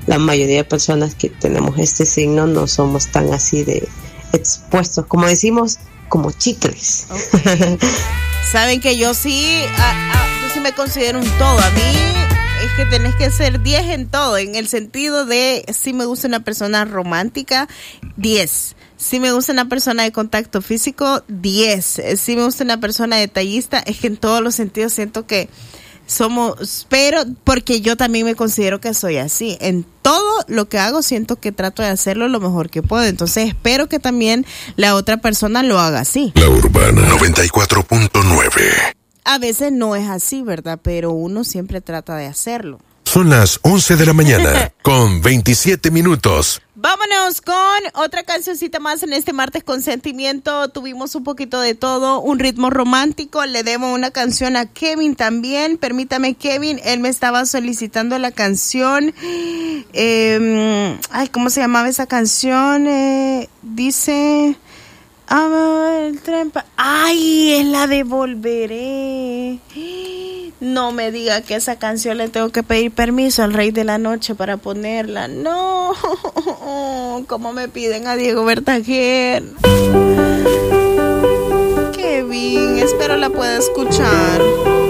la mayoría de personas que tenemos este signo no somos tan así de expuestos, como decimos, como chicles. Okay. Saben que yo sí me considero un todo. A mí es que tenés que ser 10 en todo, en el sentido de si me gusta una persona romántica, 10. Si me gusta una persona de contacto físico, 10. Si me gusta una persona detallista, es que en todos los sentidos siento que somos, pero porque yo también me considero que soy así. En todo lo que hago siento que trato de hacerlo lo mejor que puedo. Entonces espero que también la otra persona lo haga así. La Urbana 94.9. A veces no es así, ¿verdad? Pero uno siempre trata de hacerlo. Son las 11 de la mañana con 27 minutos. Vámonos con otra cancioncita más en este martes con sentimiento. Tuvimos un poquito de todo, un ritmo romántico. Le debo una canción a Kevin también. Permítame, Kevin, él me estaba solicitando la canción. ¿Cómo se llamaba esa canción? Dice... el tren ¡ay! Es la de Volveré. No me diga que esa canción le tengo que pedir permiso al Rey de la Noche para ponerla. No, como me piden a Diego Verdaguer. Kevin, espero la pueda escuchar.